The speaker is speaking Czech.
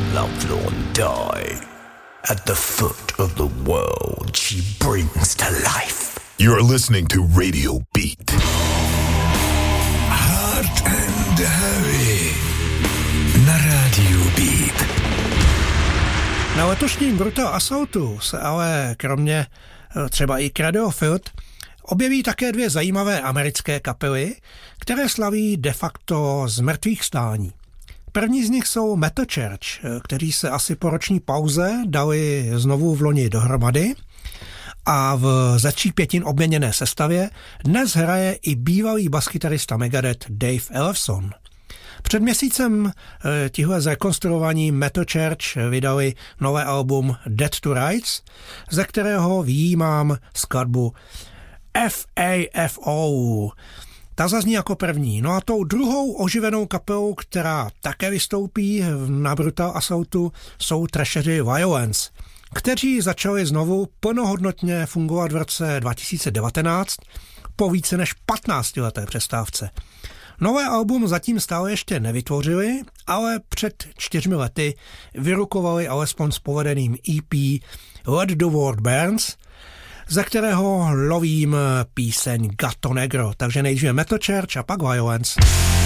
lovelorn die. At the foot of the world she brings to life. You're listening to Radio Beat. Hard and Heavy na Radio Beat. Na letošním Brutal Assaultu se ale kromě třeba i Cradlefield objeví také dvě zajímavé americké kapely, které slaví de facto zmrtvýchvstání. První z nich jsou Metal Church, kteří se asi po roční pauze dali znovu v loni dohromady a v ze 3/5 obměněné sestavě dnes hraje i bývalý baskytarista Megadeth Dave Ellefson. Před měsícem tihle zrekonstruovaní Metal Church vydali nové album Dead to Rights, ze kterého vyjímám skladbu FAFO. Ta zazní jako první. No a tou druhou oživenou kapelou, která také vystoupí na Brutal Assaultu, jsou Trasheři Violence, kteří začali znovu plnohodnotně fungovat v roce 2019 po více než 15leté přestávce. Nové album zatím stále ještě nevytvořili, ale před 4 lety vyrukovali alespoň s povedeným EP Let the World Burns, ze kterého lovím píseň Gato Negro. Takže nejdříve Metal Church a pak Violence.